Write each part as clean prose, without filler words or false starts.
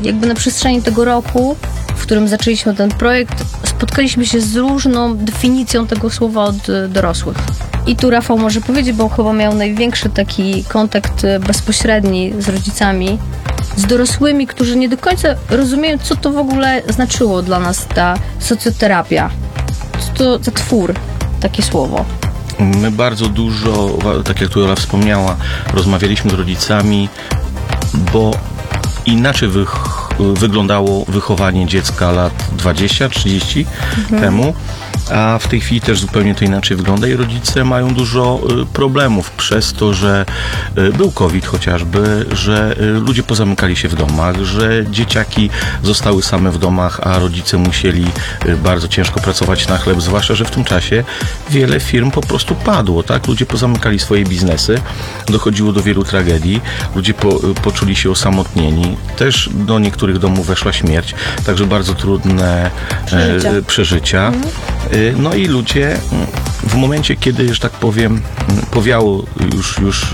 jakby na przestrzeni tego roku, w którym zaczęliśmy ten projekt, spotkaliśmy się z różną definicją tego słowa od dorosłych. I tu Rafał może powiedzieć, bo chyba miał największy taki kontakt bezpośredni z rodzicami, z dorosłymi, którzy nie do końca rozumieją, co to w ogóle znaczyło dla nas ta socjoterapia. Co to za twór, takie słowo. My bardzo dużo, tak jak tu Ola wspomniała, rozmawialiśmy z rodzicami, bo inaczej wyglądało wychowanie dziecka lat 20-30 temu, a w tej chwili też zupełnie to inaczej wygląda i rodzice mają dużo problemów przez to, że był COVID chociażby, że ludzie pozamykali się w domach, że dzieciaki zostały same w domach, a rodzice musieli bardzo ciężko pracować na chleb, zwłaszcza, że w tym czasie wiele firm po prostu padło, tak? Ludzie pozamykali swoje biznesy, dochodziło do wielu tragedii, ludzie poczuli się osamotnieni, też do niektórych domów weszła śmierć, także bardzo trudne przeżycia. No i ludzie w momencie, kiedy, że tak powiem, powiało już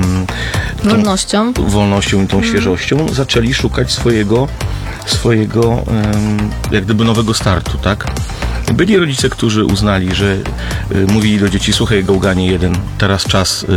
wolnością i tą świeżością, zaczęli szukać swojego jak gdyby nowego startu, tak? Byli rodzice, którzy uznali, że mówili do dzieci: słuchaj, gałganie jeden, teraz czas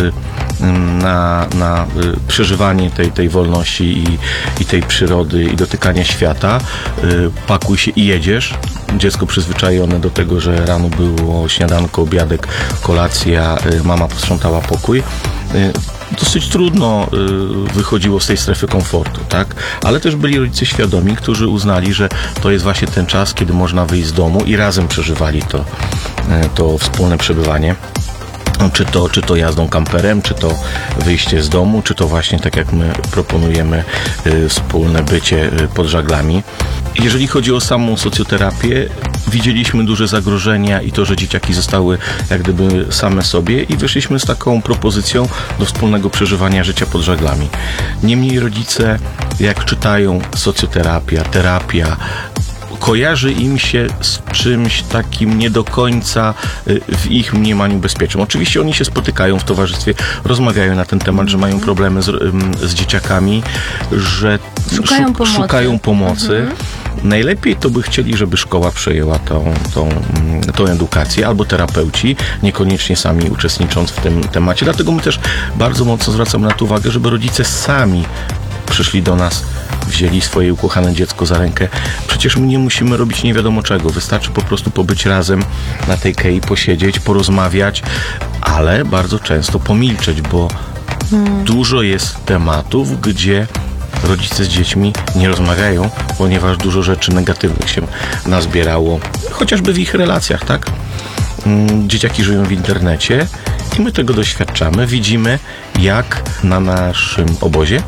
na przeżywanie tej wolności i tej przyrody i dotykania świata. Pakuj się i jedziesz. Dziecko przyzwyczajone do tego, że rano było śniadanko, obiadek, kolacja, mama posprzątała pokój. Dosyć trudno wychodziło z tej strefy komfortu, tak? Ale też byli rodzice świadomi, którzy uznali, że to jest właśnie ten czas, kiedy można wyjść z domu i razem przeżywali to wspólne przebywanie. Czy to jazdą kamperem, czy to wyjście z domu, czy to właśnie tak jak my proponujemy wspólne bycie pod żaglami. Jeżeli chodzi o samą socjoterapię, widzieliśmy duże zagrożenia i to, że dzieciaki zostały jak gdyby same sobie i wyszliśmy z taką propozycją do wspólnego przeżywania życia pod żaglami. Niemniej rodzice, jak czytają socjoterapia, terapia, kojarzy im się z czymś takim nie do końca w ich mniemaniu bezpiecznym. Oczywiście oni się spotykają w towarzystwie, rozmawiają na ten temat, że mają problemy z dzieciakami, że szukają pomocy. Najlepiej to by chcieli, żeby szkoła przejęła tą edukację, albo terapeuci, niekoniecznie sami uczestnicząc w tym temacie. Dlatego my też bardzo mocno zwracamy na to uwagę, żeby rodzice sami przyszli do nas, wzięli swoje ukochane dziecko za rękę. Przecież my nie musimy robić nie wiadomo czego. Wystarczy po prostu pobyć razem na tej kei, posiedzieć, porozmawiać, ale bardzo często pomilczeć, bo dużo jest tematów, gdzie rodzice z dziećmi nie rozmawiają, ponieważ dużo rzeczy negatywnych się nazbierało, chociażby w ich relacjach, tak? Dzieciaki żyją w internecie i my tego doświadczamy. Widzimy, jak na naszym obozie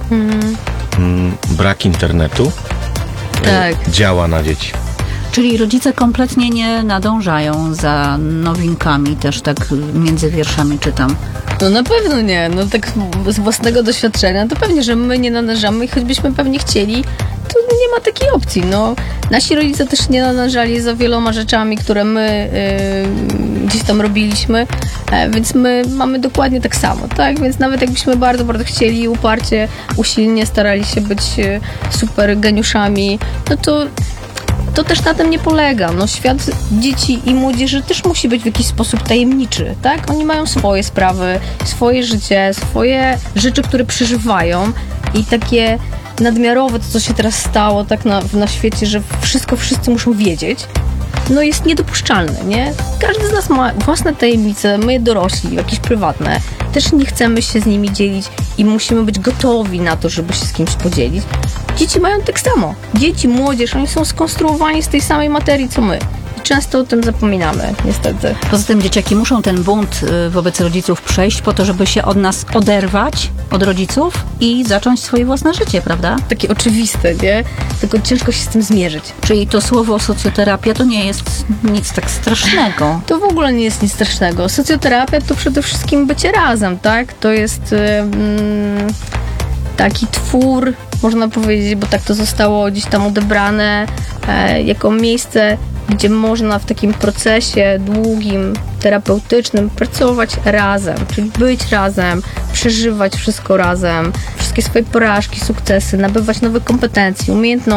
brak internetu działa na dzieci. Czyli rodzice kompletnie nie nadążają za nowinkami, też tak między wierszami czytam. No na pewno nie. No tak z własnego doświadczenia to pewnie, że my nie nadążamy i choćbyśmy pewnie chcieli, to nie ma takiej opcji. No, nasi rodzice też nie nadążali za wieloma rzeczami, które my gdzieś tam robiliśmy, więc my mamy dokładnie tak samo, tak? Więc nawet jakbyśmy bardzo, bardzo chcieli uparcie, usilnie starali się być super geniuszami, no to też na tym nie polega. No, świat dzieci i młodzieży też musi być w jakiś sposób tajemniczy, tak? Oni mają swoje sprawy, swoje życie, swoje rzeczy, które przeżywają i takie nadmiarowe, to co się teraz stało tak na świecie, że wszystko wszyscy muszą wiedzieć, no jest niedopuszczalne, nie? Każdy z nas ma własne tajemnice, my dorośli, jakieś prywatne, też nie chcemy się z nimi dzielić i musimy być gotowi na to, żeby się z kimś podzielić. Dzieci mają tak samo. Dzieci, młodzież, oni są skonstruowani z tej samej materii, co my. I często o tym zapominamy, niestety. Poza tym dzieciaki muszą ten bunt wobec rodziców przejść po to, żeby się od nas oderwać, od rodziców i zacząć swoje własne życie, prawda? Takie oczywiste, nie? Tylko ciężko się z tym zmierzyć. Czyli to słowo socjoterapia to nie jest nic tak strasznego. To w ogóle nie jest nic strasznego. Socjoterapia to przede wszystkim bycie razem, tak? To jest taki twór, można powiedzieć, bo tak to zostało gdzieś tam odebrane jako miejsce, gdzie można w takim procesie długim, terapeutycznym pracować razem, czyli być razem, przeżywać wszystko razem, wszystkie swoje porażki, sukcesy, nabywać nowe kompetencje, umiejętności.